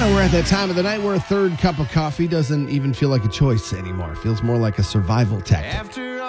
We're at that time of the night where a third cup of coffee doesn't even feel like a choice anymore. It feels more like a survival tactic.